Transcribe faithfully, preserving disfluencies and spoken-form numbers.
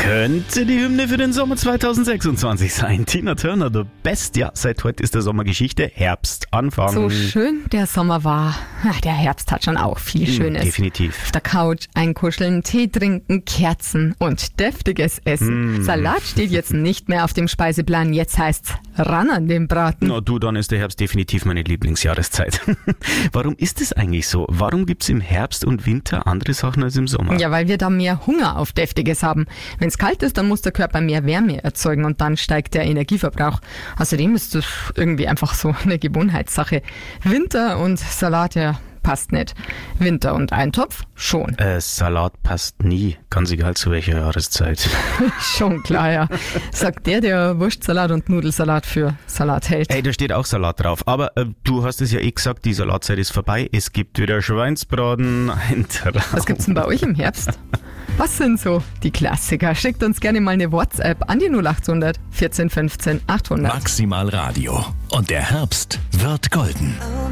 Könnte die Hymne für den Sommer zweitausendsechsundzwanzig sein. Tina Turner, The Best. Ja, seit heute ist der Sommergeschichte Herbstanfang. So schön der Sommer war. Ach, der Herbst hat schon auch viel Schönes. Definitiv. Auf der Couch einkuscheln, Tee trinken, Kerzen und deftiges Essen. Mm. Salat steht jetzt nicht mehr auf dem Speiseplan. Jetzt heißt's ran an den Braten. Na du, dann ist der Herbst definitiv meine Lieblingsjahreszeit. Warum ist es eigentlich so? Warum gibt's im Herbst und Winter andere Sachen als im Sommer? Ja, weil wir da mehr Hunger auf Deftiges haben. Wenn es kalt ist, dann muss der Körper mehr Wärme erzeugen und dann steigt der Energieverbrauch. Außerdem ist das irgendwie einfach so eine Gewohnheitssache. Winter und Salat, ja, passt nicht. Winter und Eintopf schon. Äh, Salat passt nie, ganz egal zu welcher Jahreszeit. Schon klar, ja. Sagt der, der Wurstsalat und Nudelsalat für Salat hält. Ey, da steht auch Salat drauf. Aber äh, du hast es ja eh gesagt, die Salatzeit ist vorbei. Es gibt wieder Schweinsbraten, ein Traum. Was gibt's denn bei euch im Herbst? Was sind so die Klassiker? Schickt uns gerne mal eine WhatsApp an die null achthundert vierzehn fünfzehn achthundert. Maximal Radio. Und der Herbst wird golden.